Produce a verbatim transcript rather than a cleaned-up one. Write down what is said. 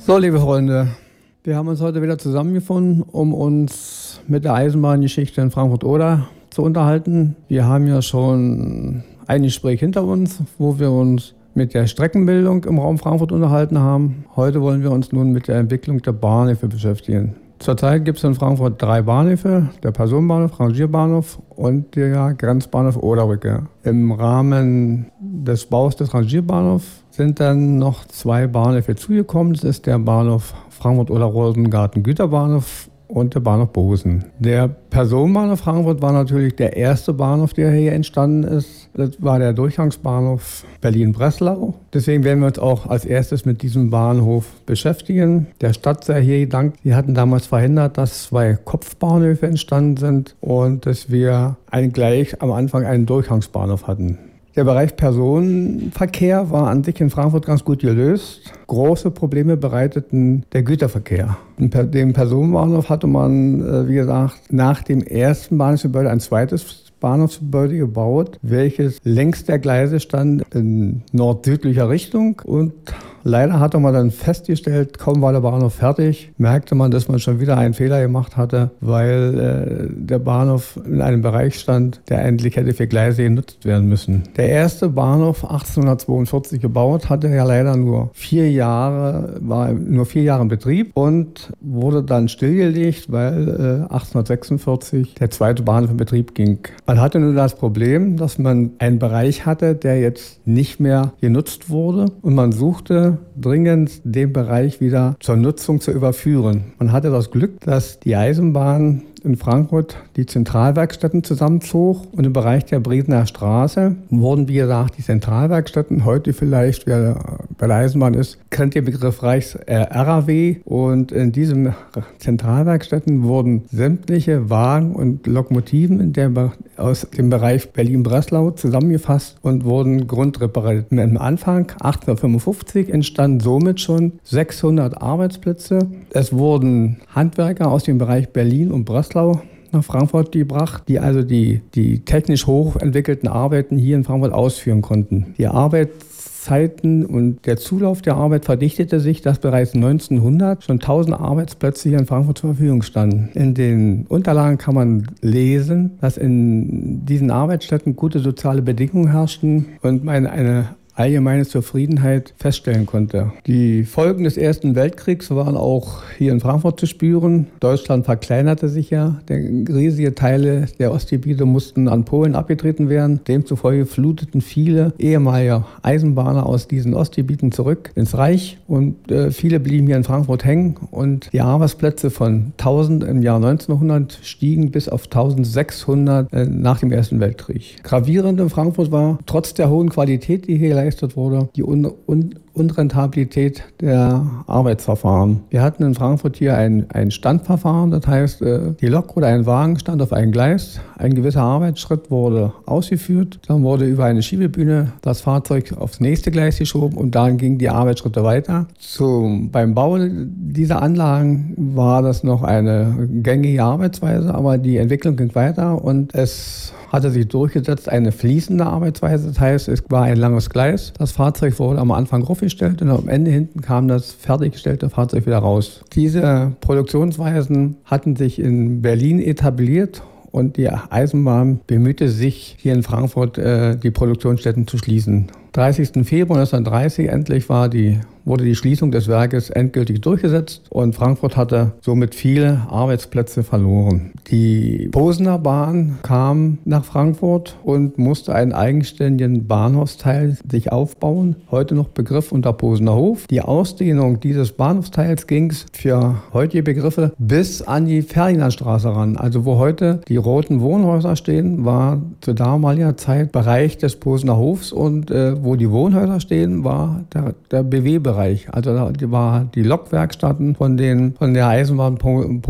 So, liebe Freunde, wir haben uns heute wieder zusammengefunden, um uns mit der Eisenbahngeschichte in Frankfurt-Oder zu unterhalten. Wir haben ja schon ein Gespräch hinter uns, wo wir uns mit der Streckenbildung im Raum Frankfurt unterhalten haben. Heute wollen wir uns nun mit der Entwicklung der Bahnhöfe beschäftigen. Zurzeit gibt es in Frankfurt drei Bahnhöfe, der Personenbahnhof, Rangierbahnhof und der Grenzbahnhof Oderbrücke. Im Rahmen des Baus des Rangierbahnhofs sind dann noch zwei Bahnhöfe zugekommen. Das ist der Bahnhof Frankfurt-Oder-Rosengarten-Güterbahnhof und der Bahnhof Bosen. Der Personenbahnhof Frankfurt war natürlich der erste Bahnhof, der hier entstanden ist. Das war der Durchgangsbahnhof Berlin-Breslau. Deswegen werden wir uns auch als erstes mit diesem Bahnhof beschäftigen. Der Stadt sei hier gedankt. Sie hatten damals verhindert, dass zwei Kopfbahnhöfe entstanden sind und dass wir einen gleich am Anfang einen Durchgangsbahnhof hatten. Der Bereich Personenverkehr war an sich in Frankfurt ganz gut gelöst. Große Probleme bereiteten der Güterverkehr. Den Personenbahnhof hatte man, wie gesagt, nach dem ersten Bahnhofsgebäude ein zweites Bahnhofsgebäude gebaut, welches längs der Gleise stand in nord-südlicher Richtung. Und leider hatte man dann festgestellt, kaum war der Bahnhof fertig, merkte man, dass man schon wieder einen Fehler gemacht hatte, weil äh, der Bahnhof in einem Bereich stand, der eigentlich hätte für Gleise genutzt werden müssen. Der erste Bahnhof, achtzehnhundertzweiundvierzig gebaut, hatte ja leider nur vier Jahre, war nur vier Jahre in Betrieb und wurde dann stillgelegt, weil äh, achtzehnhundertsechsundvierzig der zweite Bahnhof in Betrieb ging. Man hatte nur das Problem, dass man einen Bereich hatte, der jetzt nicht mehr genutzt wurde und man suchte dringend den Bereich wieder zur Nutzung zu überführen. Man hatte das Glück, dass die Eisenbahn in Frankfurt die Zentralwerkstätten zusammenzog und im Bereich der Briesener Straße wurden, wie gesagt, die Zentralwerkstätten, heute vielleicht, wer bei der Eisenbahn ist, kennt den Begriff Reichs äh, R A W, und in diesen Zentralwerkstätten wurden sämtliche Wagen und Lokomotiven in der, aus dem Bereich Berlin-Breslau zusammengefasst und wurden grundrepariert. Am Anfang, achtzehnhundertfünfundfünfzig, entstanden somit schon sechshundert Arbeitsplätze. Es wurden Handwerker aus dem Bereich Berlin und Breslau nach Frankfurt gebracht, die also die, die technisch hochentwickelten Arbeiten hier in Frankfurt ausführen konnten. Die Arbeitszeiten und der Zulauf der Arbeit verdichtete sich, dass bereits neunzehnhundert schon tausend Arbeitsplätze hier in Frankfurt zur Verfügung standen. In den Unterlagen kann man lesen, dass in diesen Arbeitsstätten gute soziale Bedingungen herrschten und man eine allgemeine Zufriedenheit feststellen konnte. Die Folgen des Ersten Weltkriegs waren auch hier in Frankfurt zu spüren. Deutschland verkleinerte sich ja. Riesige Teile der Ostgebiete mussten an Polen abgetreten werden. Demzufolge fluteten viele ehemalige Eisenbahner aus diesen Ostgebieten zurück ins Reich und äh, viele blieben hier in Frankfurt hängen und die Arbeitsplätze von tausend im Jahr neunzehnhundert stiegen bis auf eintausendsechshundert äh, nach dem Ersten Weltkrieg. Gravierend in Frankfurt war, trotz der hohen Qualität, die hier geleistet wurde, die Un- Un- Unrentabilität der Arbeitsverfahren. Wir hatten in Frankfurt hier ein, ein Standverfahren, das heißt, die Lok oder ein Wagen stand auf einem Gleis, ein gewisser Arbeitsschritt wurde ausgeführt, dann wurde über eine Schiebebühne das Fahrzeug aufs nächste Gleis geschoben und dann gingen die Arbeitsschritte weiter. Zum, beim Bau dieser Anlagen war das noch eine gängige Arbeitsweise, aber die Entwicklung ging weiter und es hatte sich durchgesetzt eine fließende Arbeitsweise, das heißt, es war ein langes Gleis. Das Fahrzeug wurde am Anfang aufgestellt und am Ende hinten kam das fertiggestellte Fahrzeug wieder raus. Diese Produktionsweisen hatten sich in Berlin etabliert und die Eisenbahn bemühte sich, hier in Frankfurt äh, die Produktionsstätten zu schließen. dreißigsten Februar neunzehnhundertdreißig endlich war die, wurde die Schließung des Werkes endgültig durchgesetzt und Frankfurt hatte somit viele Arbeitsplätze verloren. Die Bosener Bahn kam nach Frankfurt und musste einen eigenständigen Bahnhofsteil sich aufbauen, heute noch Begriff unter Bosener Hof. Die Ausdehnung dieses Bahnhofsteils ging für heutige Begriffe bis an die Ferdinandstraße ran. Also wo heute die roten Wohnhäuser stehen, war zu damaliger Zeit Bereich des Bosener Hofs und äh, wo die Wohnhäuser stehen, war der, der B W-Bereich. Also da war die Lokwerkstätten von, den, von der Eisenbahn